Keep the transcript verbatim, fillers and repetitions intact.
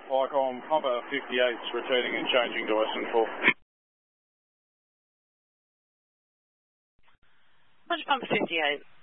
like I'm Humber fifty-eight returning and changing to Western four. Roger, Pump fifty-eight.